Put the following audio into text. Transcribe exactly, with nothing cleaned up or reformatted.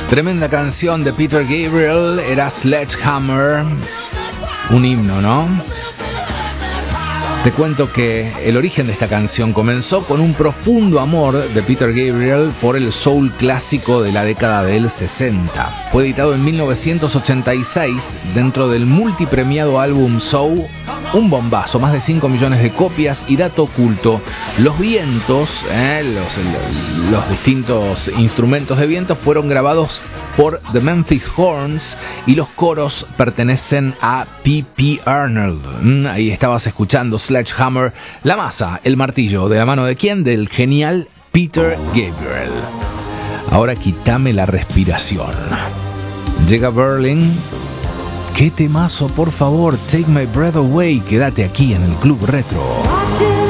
Tremenda canción de Peter Gabriel, era Sledgehammer, un himno, ¿no? Te cuento que el origen de esta canción comenzó con un profundo amor de Peter Gabriel por el soul clásico de la década del sesenta. Fue editado en mil novecientos ochenta y seis dentro del multipremiado álbum Soul, un bombazo, más de cinco millones de copias. Y dato oculto, los vientos, eh, los, los distintos instrumentos de viento fueron grabados por The Memphis Horns y los coros pertenecen a P P Arnold. Mm, ahí estabas escuchando Sledgehammer, la masa, el martillo, ¿de la mano de quién? Del genial Peter Gabriel. Ahora quítame la respiración. Llega Berlin. ¡Qué temazo, por favor! Take My Breath Away. Quédate aquí en el Club Retro.